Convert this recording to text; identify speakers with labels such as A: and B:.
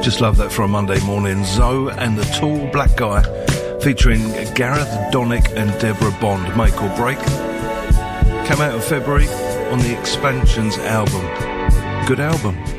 A: Just love that for a Monday morning. Zoe and the Tall Black Guy, featuring Gareth Donick and Deborah Bond, Make or Break. Came out in February on the Expansions album. Good album.